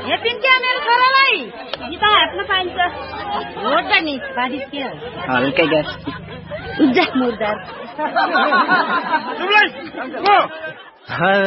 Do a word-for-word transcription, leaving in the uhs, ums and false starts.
हेपिन क्या मेरो छोरालाई नि त हातमा पाइन्छ हो त नि बाजी के हो हल्कै ग्यास उज्जा मुर्दार